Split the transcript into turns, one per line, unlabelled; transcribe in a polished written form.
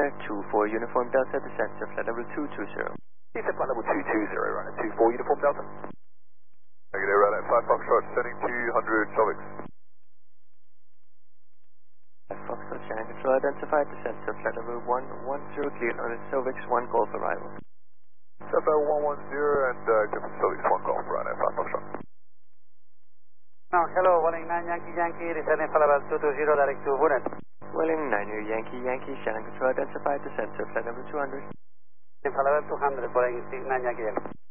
runner 24 Uniform Delta, descent to flight level 220.
Descent flight level 220, runner 24 Uniform Delta.
Negative, right at 5 Foxtrot, sending 200 Solix.
5 Foxtrot, channel control identified, descent to flight level 110, clear on Solix 1 Golf arrival.
Delta 110 and accept Solix 1 Golf, right at 5 Foxtrot.
Hello, Welling 9 Yankee Yankee, descending flight level 220, direct to Wunan.
Welling 9 Yankee Yankee, channel control identified, descent to flight level 200.
Flight level 200, Welling 9 Yankee Yankee.